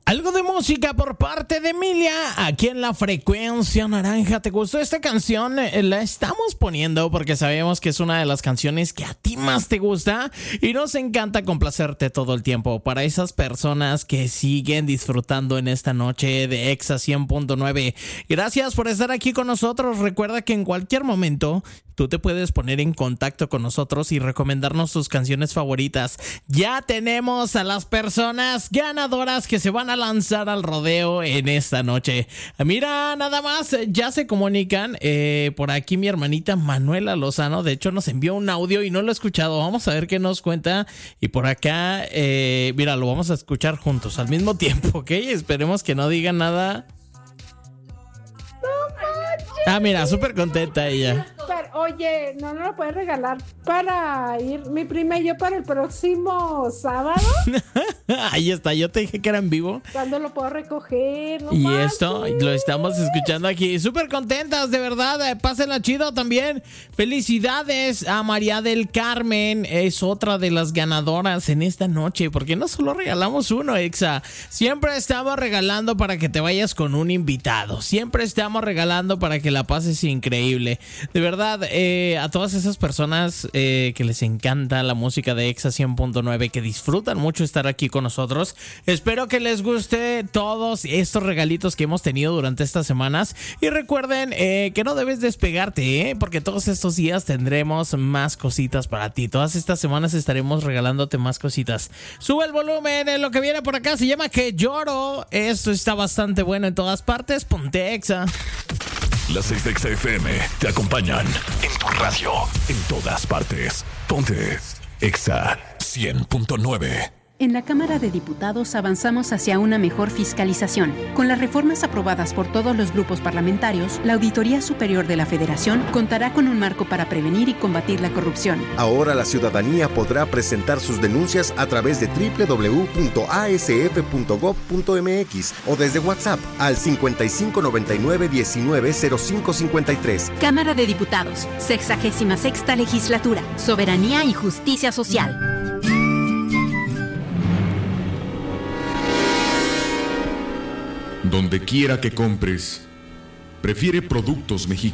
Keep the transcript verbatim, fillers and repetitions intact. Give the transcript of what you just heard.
Algo de música por parte de Emilia, aquí en la Frecuencia Naranja. ¿Te gustó esta canción? La estamos poniendo porque sabemos que es una de las canciones que a ti más te gusta y nos encanta complacerte todo el tiempo. Para esas personas que siguen disfrutando en esta noche de Exa cien punto nueve, gracias por estar aquí con nosotros. Recuerda que en cualquier momento tú te puedes poner en contacto con nosotros y recomendarnos tus canciones favoritas. Ya tenemos a las personas ganadoras que se van a lanzar al rodeo en esta noche. Mira, nada más, ya se comunican. Eh, por aquí mi hermanita Manuela Lozano, de hecho, nos envió un audio y no lo he escuchado. Vamos a ver qué nos cuenta. Y por acá, eh, mira, lo vamos a escuchar juntos al mismo tiempo, ¿ok? Esperemos que no diga nada. Ah, mira, súper contenta ella. Pero, oye, ¿no nos lo puedes regalar para ir mi prima y yo para el próximo sábado? Ahí está, yo te dije que era en vivo. ¿Cuándo lo puedo recoger? No y manches. Esto lo estamos escuchando aquí. Súper contentas, de verdad. Pásenla chido también. Felicidades a María del Carmen. Es otra de las ganadoras en esta noche. Porque no solo regalamos uno, Exa. Siempre estamos regalando para que te vayas con un invitado. Siempre estamos regalando para que la pases increíble. De verdad, eh, a todas esas personas eh, que les encanta la música de Exa cien punto nueve, que disfrutan mucho estar aquí con nosotros. Espero que les guste todos estos regalitos que hemos tenido durante estas semanas. Y recuerden eh, que no debes despegarte, ¿eh? Porque todos estos días tendremos más cositas para ti. Todas estas semanas estaremos regalándote más cositas. Sube el volumen, eh, lo que viene por acá se llama Que Lloro. Esto está bastante bueno en todas partes. Ponte Exa. Las seis de Exa F M te acompañan en tu radio, en todas partes. Ponte Exa cien punto nueve. En la Cámara de Diputados avanzamos hacia una mejor fiscalización. Con las reformas aprobadas por todos los grupos parlamentarios, la Auditoría Superior de la Federación contará con un marco para prevenir y combatir la corrupción. Ahora la ciudadanía podrá presentar sus denuncias a través de doble u doble u doble u punto a s f punto gob punto m x o desde WhatsApp al cincuenta y cinco noventa y nueve diecinueve cero cinco cincuenta y tres. Cámara de Diputados, sexagésima sexta legislatura, soberanía y justicia social. Donde quiera que compres, prefiere productos mexicanos.